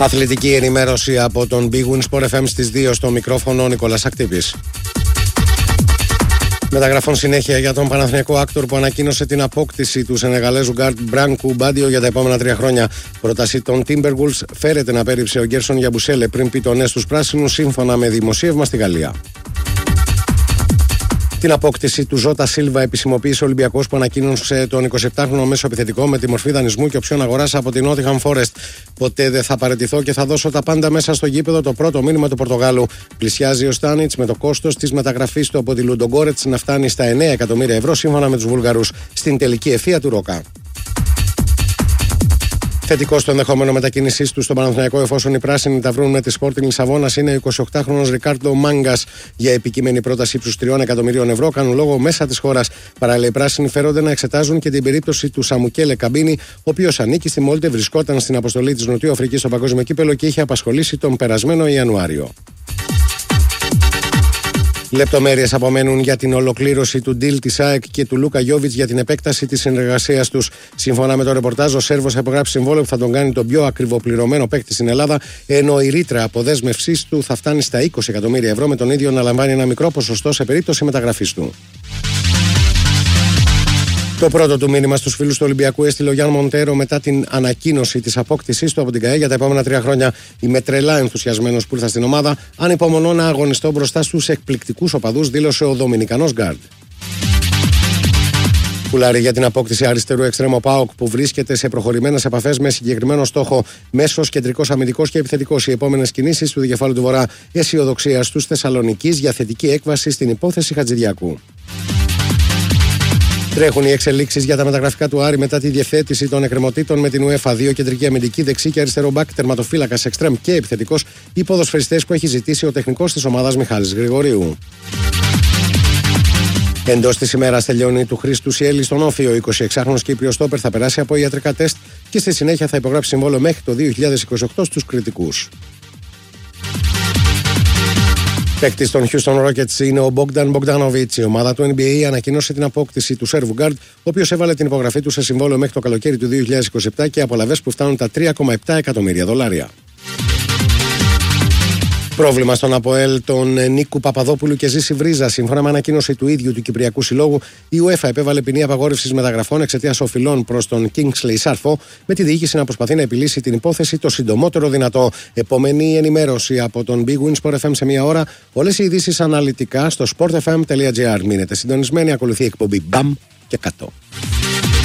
Αθλητική ενημέρωση από τον Big Win Sport FM στις 2, στο μικρόφωνο Νικόλας Ακτύπης. Μεταγραφών συνέχεια για τον Παναθηναϊκό Άκτορ, που ανακοίνωσε την απόκτηση του Σενεγαλέζου γκάρντ Μπράνκου Μπάντιο για τα επόμενα 3 χρόνια. Πρόταση των Timberwolves φέρεται να πέριψε ο Γκέρσον Γιαμπουσέλε πριν πει το ναι στους πράσινους, σύμφωνα με δημοσίευμα στη Γαλλία. Την απόκτηση του Ζώτα Σίλβα επισημοποίησε ο Ολυμπιακός, που ανακοίνωσε τον 27χρονο μέσο επιθετικό με τη μορφή δανεισμού και οψιόν αγοράς από την Nottingham Forest. Ποτέ δεν θα παραιτηθώ και θα δώσω τα πάντα μέσα στο γήπεδο, το πρώτο μήνυμα του Πορτογάλου. Πλησιάζει ο Στάνιτς, με το κόστος της μεταγραφής του από τη Λουντογκόρετς να φτάνει στα 9 εκατομμύρια ευρώ, σύμφωνα με τους Βούλγαρους, στην τελική ευθεία του Ρόκα. Θετικό στο ενδεχόμενο μετακίνησής του στον Παναθηναϊκό, εφόσον οι πράσινοι τα βρουν με τη Sporting Λισαβόνας, είναι ο 28χρονος Ρικάρντο Μάγκας. Για επικείμενη πρόταση ύψους 3 εκατομμυρίων ευρώ κάνουν λόγο μέσα της χώρας. Παράλληλα, οι πράσινοι φέρονται να εξετάζουν και την περίπτωση του Σαμουκέλε Καμπίνη, ο οποίος ανήκει στη Μόλτε, βρισκόταν στην αποστολή της Νοτιού Αφρικής στο Παγκόσμιο Κύπελλο και είχε απασχολήσει τον περασμένο Ιανουάριο. Λεπτομέρειες απομένουν για την ολοκλήρωση του deal της ΑΕΚ και του Λούκα Γιόβιτς για την επέκταση της συνεργασίας τους. Σύμφωνα με το ρεπορτάζ, ο Σέρβος θα υπογράψει συμβόλαιο που θα τον κάνει τον πιο ακριβοπληρωμένο παίκτη στην Ελλάδα, ενώ η ρήτρα αποδέσμευσής του θα φτάνει στα 20 εκατομμύρια ευρώ, με τον ίδιο να λαμβάνει ένα μικρό ποσοστό σε περίπτωση μεταγραφής του. Το πρώτο του μήνυμα στους φίλους του Ολυμπιακού έστειλε ο Γιάν Μοντέρο μετά την ανακοίνωση της απόκτησής του από την ΚΑΕ για τα επόμενα 3 χρόνια. Είμαι τρελά ενθουσιασμένος που ήρθα στην ομάδα. Ανυπομονώ να αγωνιστώ μπροστά στους εκπληκτικούς οπαδούς, δήλωσε ο Δομινικανός γκάρντ. Πουλάρει για την απόκτηση αριστερού εξτρέμου ΠΑΟΚ, που βρίσκεται σε προχωρημένες επαφές με συγκεκριμένο στόχο. Μέσος, κεντρικός αμυντικός και επιθετικός. Οι επόμενες κινήσεις του δικεφάλου του Βορρά. Αισιοδοξία στους Θεσσαλονικείς για θετική έκβαση στην υπόθεση Χατζηδιακού. Τρέχουν οι εξελίξεις για τα μεταγραφικά του Άρη μετά τη διευθέτηση των εκκρεμωτήτων με την UEFA. 2 κεντρική αμυντική, δεξί και αριστερό μπακ, τερματοφύλακας, εξτρέμ και επιθετικός, οι ποδοσφαιριστές που έχει ζητήσει ο τεχνικός της ομάδας Μιχάλης Γρηγορίου. Εντός της ημέρας τελειώνει του Χρήστου Σιέλη στον Όφη. Ο 26χρονος Κύπριος στόπερ θα περάσει από ιατρικά τεστ και στη συνέχεια θα υπογράψει συμβόλαιο μέχρι το 2028 στους κριτικούς. Παίκτης των Houston Rockets είναι ο Bogdan Bogdanovic. Η ομάδα του NBA ανακοίνωσε την απόκτηση του Σέρβου γκάρντ, ο οποίος έβαλε την υπογραφή του σε συμβόλαιο μέχρι το καλοκαίρι του 2027 και απολαβές που φτάνουν τα 3,7 εκατομμύρια δολάρια. Πρόβλημα στον ΑΠΟΕΛ των Νίκου Παπαδόπουλου και Ζήση Βρίζα. Σύμφωνα με ανακοίνωση του ίδιου του Κυπριακού Συλλόγου, η UEFA επέβαλε ποινή απαγόρευσης μεταγραφών εξαιτίας οφειλών προς τον Kingsley Σάρφο, με τη διοίκηση να προσπαθεί να επιλύσει την υπόθεση το συντομότερο δυνατό. Επόμενη ενημέρωση από τον Big Win Sport FM σε 1 ώρα. Όλες οι ειδήσεις αναλυτικά στο sportfm.gr. Μείνετε συντονισμένοι, ακολουθεί η εκπομπή Μπαμ και 100.